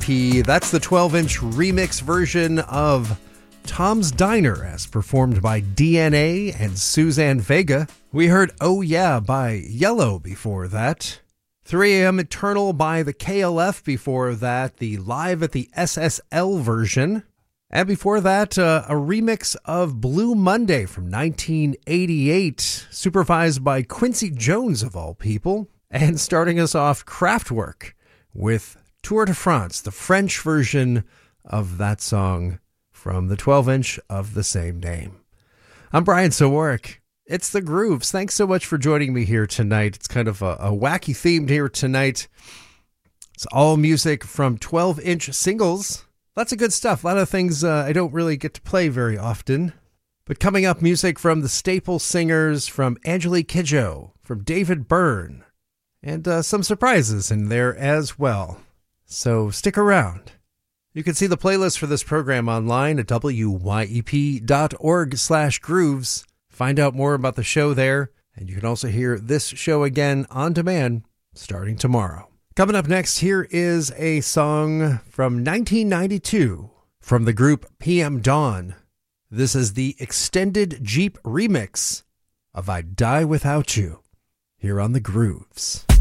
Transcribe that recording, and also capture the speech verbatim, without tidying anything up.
P. That's the twelve-inch remix version of Tom's Diner as performed by D N A and Suzanne Vega. We heard Oh Yeah by Yellow before that. three a.m. Eternal by the K L F before that. The Live at the S S L version. And before that, uh, a remix of Blue Monday from nineteen eighty-eight, supervised by Quincy Jones of all people. And starting us off, Kraftwerk with Tour de France, the French version of that song from the twelve-inch of the same name. I'm Brian Sawarek. It's The Grooves. Thanks so much for joining me here tonight. It's kind of a, a wacky themed here tonight. It's all music from twelve-inch singles. Lots of good stuff. A lot of things uh, I don't really get to play very often. But coming up, music from the Staple Singers, from Angelique Kidjo, from David Byrne, and uh, some surprises in there as well. So stick around. You can see the playlist for this program online at W Y E P dot org slash grooves. Find out more about the show there, and you can also hear this show again on demand starting tomorrow. Coming up next, here is a song from nineteen ninety-two from the group P M Dawn. This is the extended Jeep remix of I Die Without You here on The Grooves.